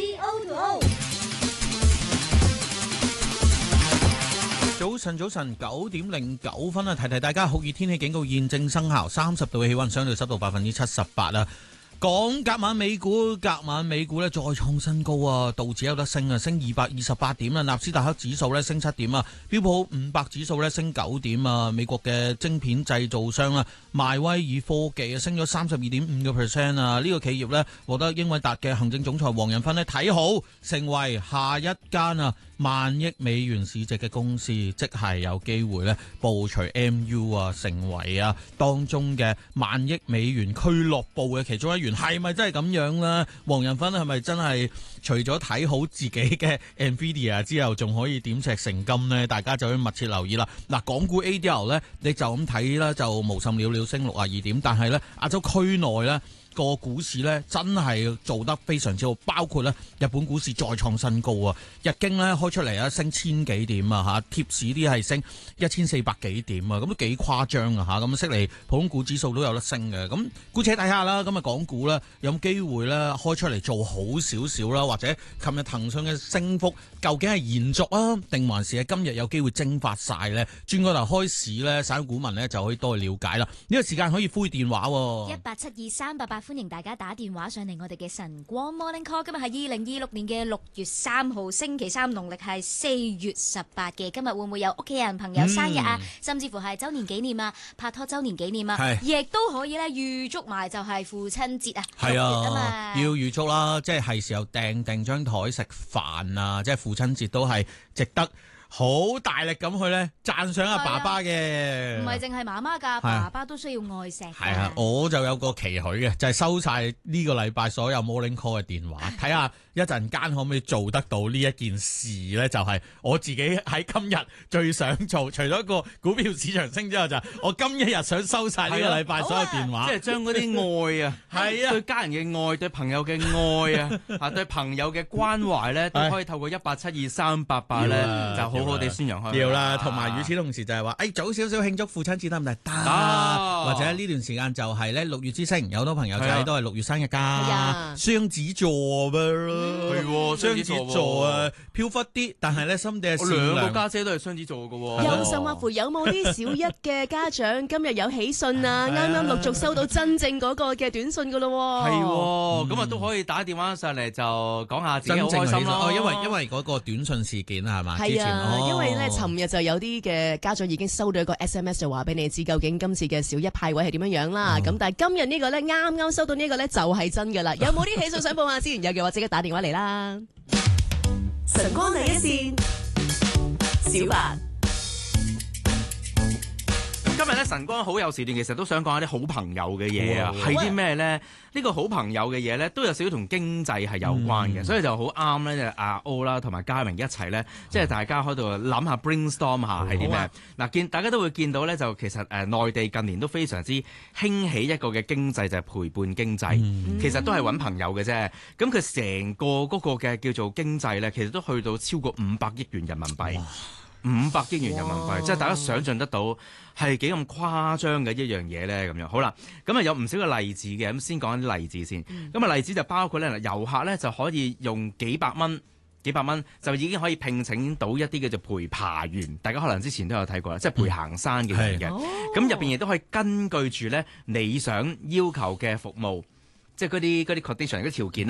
C O2O。 早晨9:09啊！提提大家，酷熱天氣警告現正生效，30度嘅氣溫，相對濕度78%啊！講隔晚美股咧再創新高啊！道指有得升啊，升228點啊！納斯達克指數咧升7點啊！標普500指數咧升9點啊！美國嘅晶片製造商啊，邁威爾科技啊，升咗32.5%啊！呢個企業咧獲得英偉達嘅行政總裁黃仁勳咧睇好，成為下一間啊萬億美元市值嘅公司，即係有機會咧步除 MU 啊，成為啊當中嘅萬億美元俱樂部嘅其中一員。係咪真係咁樣呢？黃仁勳係咪真係除咗睇好自己嘅 Nvidia 之後，仲可以點石成金呢？大家就要密切留意啦。嗱，港股 ADR 呢，你就咁睇啦，就無甚了了升62點，但係呢亞洲區內呢個股市呢真係做得非常之好，包括呢日本股市再創新高啊！日經呢開出嚟啊，升1000幾點啊嚇，貼市啲係升1400幾點啊，咁都幾誇張啊嚇！咁悉尼普通股指數都有得升嘅，咁姑且睇下啦。咁啊，港股呢有機會呢開出嚟做好少少啦，或者琴日騰訊嘅升幅究竟係延續啊，定還是係今日有機會蒸發晒呢？轉個頭開市呢，散股民呢就可以多去了解啦。呢個時間可以呼電話 1872388，歡迎大家打電話上嚟我哋嘅晨光 Morning Call。今日係2026年嘅6月3號星期三，農曆係4月18嘅。今日會唔會有屋企人朋友生日啊？甚至乎係周年紀念啊，拍拖周年紀念啊，亦都可以咧預祝埋就係父親節啊。 係啊，要預祝啦，即係時候訂張台食飯啊，即係父親節都係值得好大力咁去咧讚賞阿爸爸嘅， 唔係淨係媽媽㗎，爸爸都需要愛錫。 係啊，我就有個期許嘅，就係收晒呢個禮拜所有 Morning Call 嘅電話，睇下一陣間可唔可以做得到呢一件事咧？就係我自己喺今日最想做，除咗個股票市場升之後，就係我今一日想收晒呢個禮拜所有電話， 即係將嗰啲愛啊， 係啊， 對家人嘅愛，對朋友嘅愛啊，對朋友嘅關懷咧，都可以透過1872388咧就好好地宣揚開。 要啦，同埋與此同時就係話，早少少慶祝父親節得唔得？得，或者呢段時間就係咧6月之星，有好多朋友仔都係6月生日㗎，雙子座噃。 係雙子座啊，飄忽啲，但係咧心地係善良。 我兩個家姐都係雙子座嘅喎。 又甚或乎有冇啲小一嘅家長今日有喜訊啊？啱啱陸續收到真正嗰個嘅短信㗎咯。 係喎，咁啊都可以打電話上嚟就講下自己好開心咯。 因為嗰個短信事件係嘛？ 係啊，因為咧尋日就有啲嘅家長已經收到一個 SMS 就話俾你知究竟今次嘅小一派位係點樣樣啦。咁但係今日呢個咧啱啱收到呢個咧就係真㗎啦。有冇啲喜訊想報下先？有嘅話即刻打電話嚟啦。晨光第一線，小白。 今日咧晨光好友時段，其實都想講一啲好朋友嘅嘢啊，係啲咩咧？呢個好朋友嘅嘢咧，都有少少同經濟係有關嘅，所以就好啱咧。就阿 O 啦，同埋嘉榮一齊咧，即係大家喺度諗下 brainstorm 下係啲咩？嗱，大家都會見到咧，就其實內地近年都非常之興起一個嘅經濟，就係陪伴經濟。其實都係揾朋友嘅啫。咁佢成個嗰個嘅叫做經濟咧，其實都去到超過500億元人民幣。500億元人民幣，即係大家想象得到係幾咁誇張嘅一樣嘢咧咁樣。好啦，咁啊有唔少嘅例子嘅，咁先講啲例子先。咁啊例子就包括咧，遊客咧就可以用幾百蚊就已經可以聘請到一啲叫做陪爬員。大家可能之前都有睇過啦，即係陪行山嘅人嘅。咁入邊亦都可以根據住咧你想要求嘅服務，即係嗰啲condition、嗰啲條件